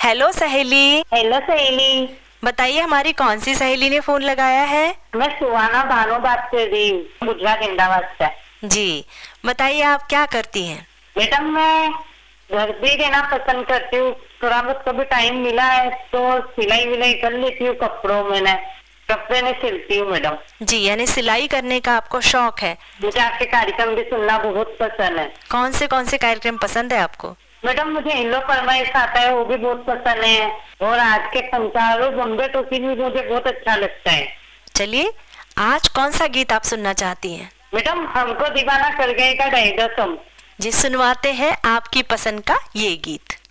Hello सहेली। Hello सहेली। बताइए हमारी कौन सी सहेली ने फोन लगाया है? मैं सुहाना भानु बात कर रही हूँ, गुजरात अहमदाबाद से। जी बताइए आप क्या करती हैं? मैडम मैं घर पे रहना पसंद करती हूँ, थोड़ा बहुत कभी टाइम मिला है तो सिलाई विलाई कर लेती हूँ कपड़ों में, कपड़े में सिलती हूँ मैडम। जी यानी सिलाई करने का आपको शौक है। मुझे आपके कार्यक्रम भी सुनना बहुत पसंद है। कौन से कार्यक्रम पसंद है आपको? मैडम मुझे हिंदू फरमाइश आता है, वो भी बहुत पसंद है, और आज के पंचारों बम्बे टोपी भी मुझे बहुत अच्छा लगता है। चलिए आज कौन सा गीत आप सुनना चाहती हैं? मैडम हमको दीवाना कर गए का डायरेक्टर सॉन्ग। जी सुनवाते हैं आपकी पसंद का ये गीत।